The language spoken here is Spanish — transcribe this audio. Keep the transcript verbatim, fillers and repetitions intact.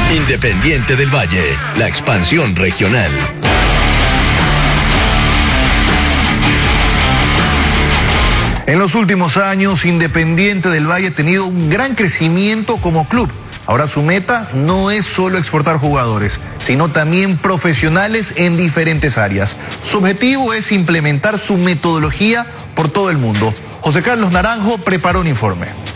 Independiente del Valle, la expansión regional. En los últimos años, Independiente del Valle ha tenido un gran crecimiento como club. Ahora su meta no es solo exportar jugadores, sino también profesionales en diferentes áreas. Su objetivo es implementar su metodología por todo el mundo. José Carlos Naranjo preparó un informe.